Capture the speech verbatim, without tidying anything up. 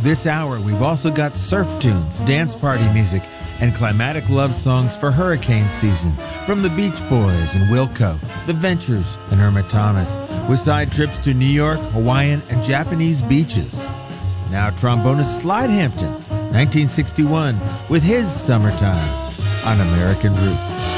This hour, we've also got surf tunes, dance party music, and climatic love songs for hurricane season from the Beach Boys and Wilco, The Ventures, and Irma Thomas, with side trips to New York, Hawaiian, and Japanese beaches. Now trombonist Slide Hampton, nineteen sixty-one, with his Summertime on American Roots.